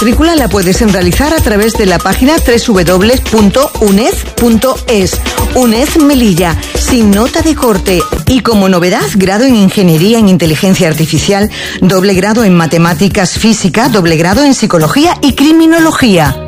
matrícula la puedes realizar a través de la página www.uned.es. UNED Melilla, sin nota de corte. Y como novedad, grado en Ingeniería en Inteligencia Artificial, doble grado en Matemáticas Física, doble grado en Psicología y Criminología.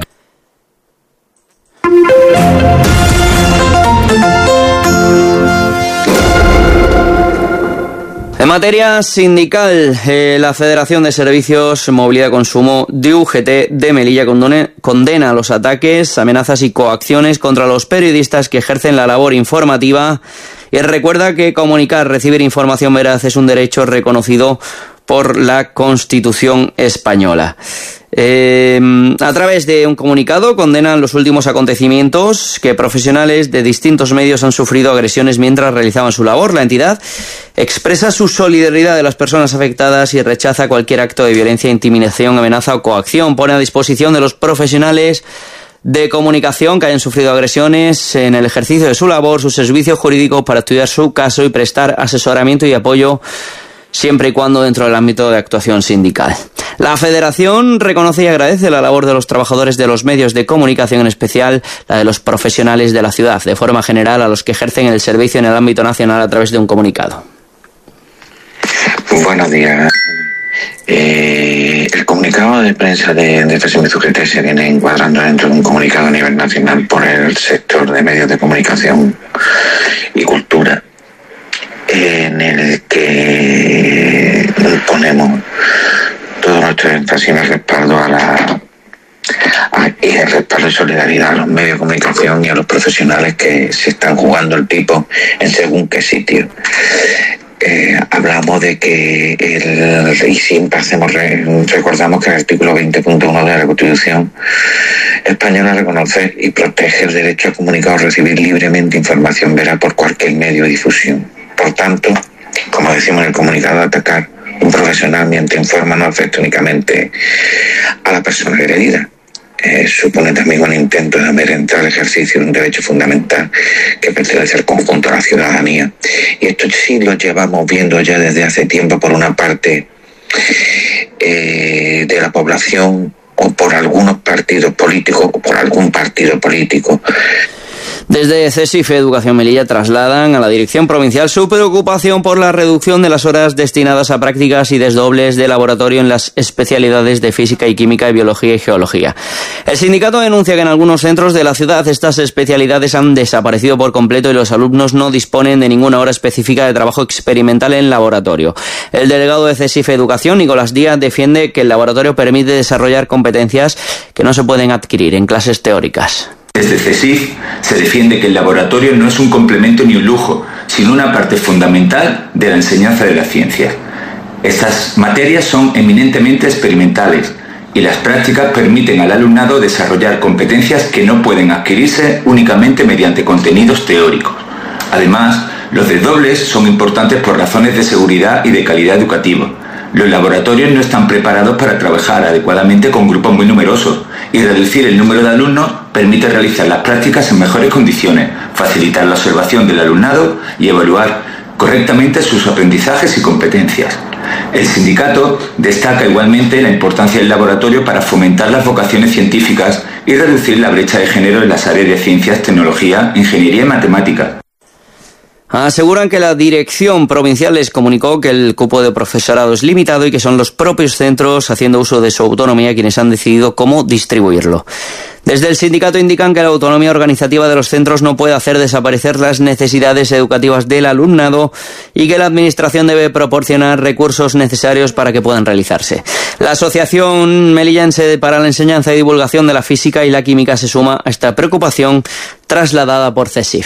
En materia sindical, la Federación de Servicios, Movilidad y Consumo de UGT de Melilla condena los ataques, amenazas y coacciones contra los periodistas que ejercen la labor informativa y recuerda que comunicar, recibir información veraz es un derecho reconocido por la Constitución española. A través de un comunicado condenan los últimos acontecimientos que profesionales de distintos medios han sufrido agresiones mientras realizaban su labor. La entidad expresa su solidaridad de las personas afectadas y rechaza cualquier acto de violencia, intimidación, amenaza o coacción. Pone a disposición de los profesionales de comunicación que hayan sufrido agresiones en el ejercicio de su labor sus servicios jurídicos para estudiar su caso y prestar asesoramiento y apoyo siempre y cuando dentro del ámbito de actuación sindical. La Federación reconoce y agradece la labor de los trabajadores de los medios de comunicación, en especial la de los profesionales de la ciudad, de forma general a los que ejercen el servicio en el ámbito nacional a través de un comunicado. Buenos días. El comunicado de prensa de FESIMIZ UGT se viene encuadrando dentro de un comunicado a nivel nacional por el sector de medios de comunicación y cultura, en el que ponemos todo nuestro énfasis en el respaldo y el respaldo y solidaridad a los medios de comunicación y a los profesionales que se están jugando el tipo en según qué sitio. Hablamos de que y siempre recordamos que el artículo 20.1 de la Constitución española reconoce y protege el derecho a comunicar o recibir libremente información veraz por cualquier medio de difusión. Por tanto, como decimos en el comunicado, atacar un profesional mientras informa no afecta únicamente a la persona agredida. Supone también un intento de amedrentar el ejercicio de un derecho fundamental que pertenece al conjunto de la ciudadanía. Y esto sí lo llevamos viendo ya desde hace tiempo por una parte de la población o por algunos partidos políticos o por algún partido político. Desde CESIF Educación Melilla trasladan a la Dirección Provincial su preocupación por la reducción de las horas destinadas a prácticas y desdobles de laboratorio en las especialidades de Física y Química, Biología y Geología. El sindicato denuncia que en algunos centros de la ciudad estas especialidades han desaparecido por completo y los alumnos no disponen de ninguna hora específica de trabajo experimental en laboratorio. El delegado de CESIF Educación, Nicolás Díaz, defiende que el laboratorio permite desarrollar competencias que no se pueden adquirir en clases teóricas. Desde CESIF se defiende que el laboratorio no es un complemento ni un lujo, sino una parte fundamental de la enseñanza de la ciencia. Estas materias son eminentemente experimentales y las prácticas permiten al alumnado desarrollar competencias que no pueden adquirirse únicamente mediante contenidos teóricos. Además, los desdobles son importantes por razones de seguridad y de calidad educativa. Los laboratorios no están preparados para trabajar adecuadamente con grupos muy numerosos y reducir el número de alumnos permite realizar las prácticas en mejores condiciones, facilitar la observación del alumnado y evaluar correctamente sus aprendizajes y competencias. El sindicato destaca igualmente la importancia del laboratorio para fomentar las vocaciones científicas y reducir la brecha de género en las áreas de ciencias, tecnología, ingeniería y matemáticas. Aseguran que la Dirección Provincial les comunicó que el cupo de profesorado es limitado y que son los propios centros, haciendo uso de su autonomía, quienes han decidido cómo distribuirlo. Desde el sindicato indican que la autonomía organizativa de los centros no puede hacer desaparecer las necesidades educativas del alumnado y que la Administración debe proporcionar recursos necesarios para que puedan realizarse. La Asociación Melillense para la Enseñanza y Divulgación de la Física y la Química se suma a esta preocupación trasladada por CESIF.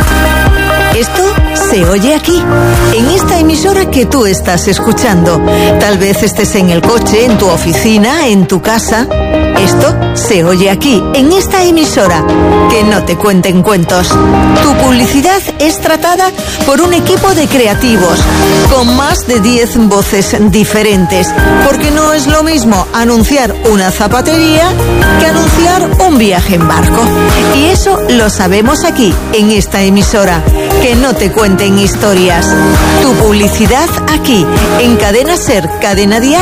Esto se oye aquí, en esta emisora que tú estás escuchando. Tal vez estés en el coche, en tu oficina, en tu casa. Esto se oye aquí, en esta emisora. Que no te cuenten cuentos. Tu publicidad es tratada por un equipo de creativos, con más de 10 voces diferentes. Porque no es lo mismo anunciar una zapatería que anunciar un viaje en barco. Y eso lo sabemos aquí, en esta emisora. Que no te cuenten historias. Tu publicidad aquí, en Cadena Ser, Cadena Dial.